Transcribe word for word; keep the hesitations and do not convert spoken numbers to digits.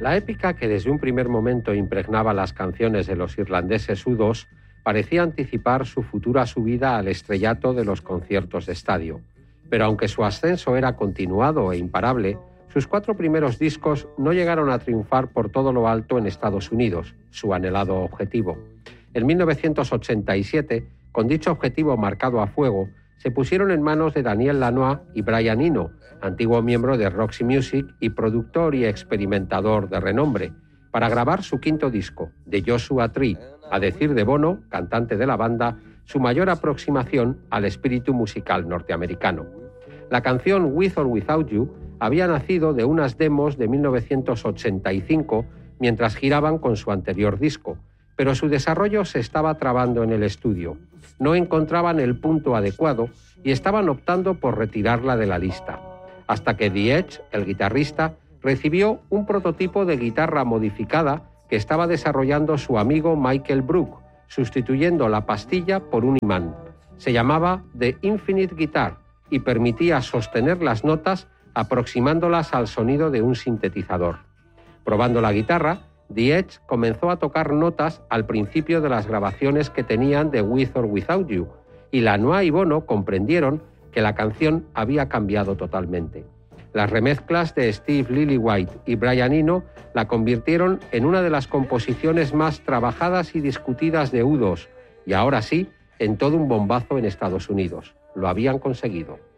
La épica que desde un primer momento impregnaba las canciones de los irlandeses U dos parecía anticipar su futura subida al estrellato de los conciertos de estadio. Pero aunque su ascenso era continuado e imparable, sus cuatro primeros discos no llegaron a triunfar por todo lo alto en Estados Unidos, su anhelado objetivo. En mil novecientos ochenta y siete, con dicho objetivo marcado a fuego, se pusieron en manos de Daniel Lanois y Brian Eno, antiguo miembro de Roxy Music y productor y experimentador de renombre, para grabar su quinto disco, The Joshua Tree, a decir de Bono, cantante de la banda, su mayor aproximación al espíritu musical norteamericano. La canción With or Without You había nacido de unas demos de mil novecientos ochenta y cinco mientras giraban con su anterior disco, pero su desarrollo se estaba trabando en el estudio. No encontraban el punto adecuado y estaban optando por retirarla de la lista, hasta que The Edge, el guitarrista, recibió un prototipo de guitarra modificada que estaba desarrollando su amigo Michael Brook, sustituyendo la pastilla por un imán. Se llamaba The Infinite Guitar y permitía sostener las notas aproximándolas al sonido de un sintetizador. Probando la guitarra, The Edge comenzó a tocar notas al principio de las grabaciones que tenían de With or Without You, y Lanois y Bono comprendieron que la canción había cambiado totalmente. Las remezclas de Steve Lillywhite y Brian Eno la convirtieron en una de las composiciones más trabajadas y discutidas de U dos, y ahora sí, en todo un bombazo en Estados Unidos. Lo habían conseguido.